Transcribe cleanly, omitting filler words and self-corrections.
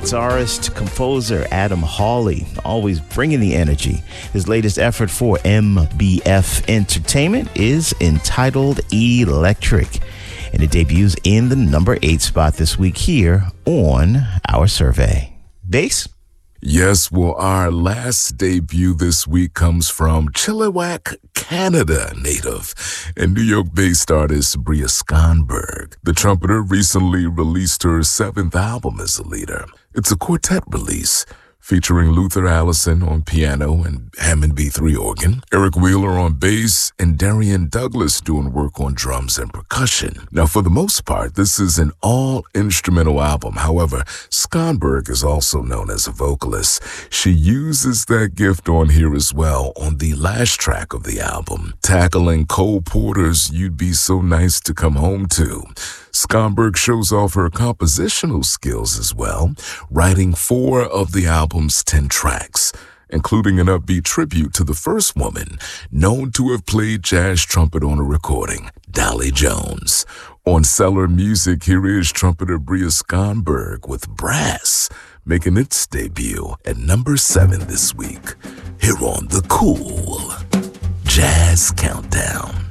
guitarist, composer Adam Hawley, always bringing the energy. His latest effort for MBF Entertainment is entitled Electric, and it debuts in the number 8 spot this week here on our survey. Bass? Yes, well, our last debut this week comes from Chilliwack, Canada native and New York-based artist Bria Skonberg. The trumpeter recently released her 7th album as a leader. It's a quartet release featuring Luther Allison on piano and Hammond B3 organ, Eric Wheeler on bass, and Darian Douglas doing work on drums and percussion. Now, for the most part, this is an all-instrumental album. However, Skonberg is also known as a vocalist. She uses that gift on here as well on the last track of the album, tackling Cole Porter's You'd Be So Nice to Come Home To. Skonberg shows off her compositional skills as well, writing 4 of the album's 10 tracks, including an upbeat tribute to the first woman known to have played jazz trumpet on a recording, Dolly Jones. On Cellar Music, here is trumpeter Bria Skonberg with Brass, making its debut at number 7 this week, here on the Cool Jazz Countdown.